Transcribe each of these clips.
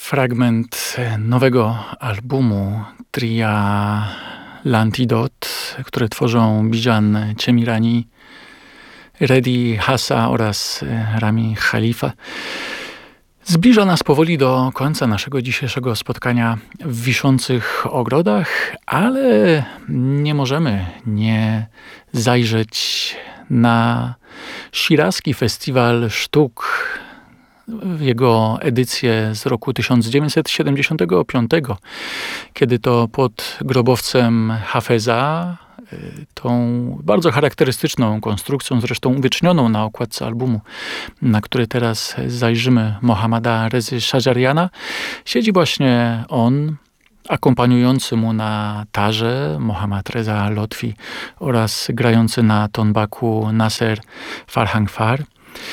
Fragment nowego albumu tria L'Antidote, które tworzą Bijan Ciemirani, Redi Hassa oraz Rami Khalifa. Zbliża nas powoli do końca naszego dzisiejszego spotkania w Wiszących Ogrodach, ale nie możemy nie zajrzeć na Szirazki Festiwal Sztuk, jego edycję z roku 1975, kiedy to pod grobowcem Hafeza, tą bardzo charakterystyczną konstrukcją, zresztą uwiecznioną na okładce albumu, na który teraz zajrzymy, Mohammada Rezy Szajariana, siedzi właśnie on, akompaniujący mu na tarze Mohammad Reza Lotfi oraz grający na tonbaku Nasser Farhangfar.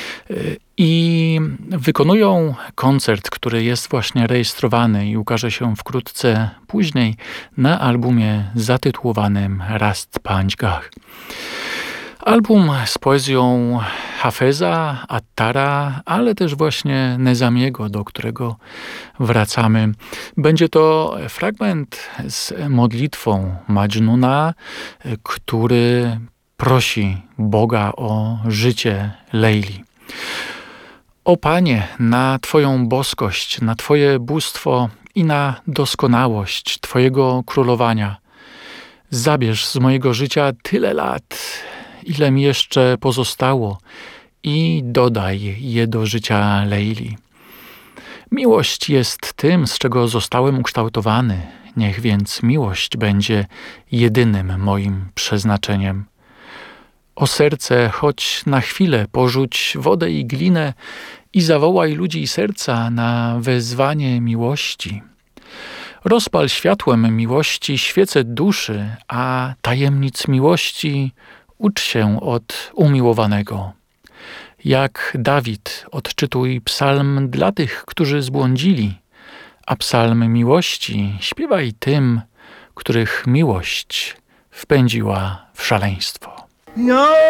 I wykonują koncert, który jest właśnie rejestrowany i ukaże się wkrótce później na albumie zatytułowanym Rast Panjgah. Album z poezją Hafeza, Attara, ale też właśnie Nezamiego, do którego wracamy. Będzie to fragment z modlitwą Majnuna, który prosi Boga o życie Lejli. O Panie, na Twoją boskość, na Twoje bóstwo i na doskonałość Twojego królowania. Zabierz z mojego życia tyle lat, ile mi jeszcze pozostało i dodaj je do życia Lejli. Miłość jest tym, z czego zostałem ukształtowany. Niech więc miłość będzie jedynym moim przeznaczeniem. O serce, choć na chwilę porzuć wodę i glinę i zawołaj ludzi serca na wezwanie miłości. Rozpal światłem miłości świece duszy, a tajemnic miłości ucz się od umiłowanego. Jak Dawid, odczytuj psalm dla tych, którzy zbłądzili, a psalm miłości śpiewaj tym, których miłość wpędziła w szaleństwo. No!